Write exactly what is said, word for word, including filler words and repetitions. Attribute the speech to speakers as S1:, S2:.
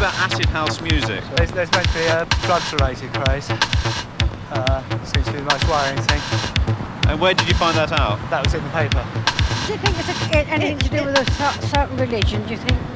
S1: about acid house music?
S2: There's, there's meant to be a drugs-related craze. Uh, seems to be the most worrying thing.
S1: And where did you find that out?
S2: That was in the paper.
S3: Do you think it's a, anything to do with a certain religion? Do you think